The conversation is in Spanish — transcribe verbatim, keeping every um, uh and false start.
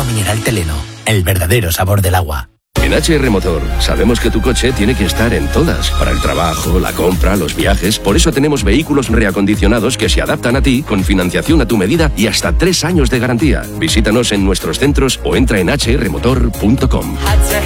Agua mineral Teleno, el verdadero sabor del agua. En H R Motor sabemos que tu coche tiene que estar en todas, para el trabajo, la compra, los viajes. Por eso tenemos vehículos reacondicionados que se adaptan a ti, con financiación a tu medida y hasta tres años de garantía. Visítanos en nuestros centros o entra en h r motor punto com.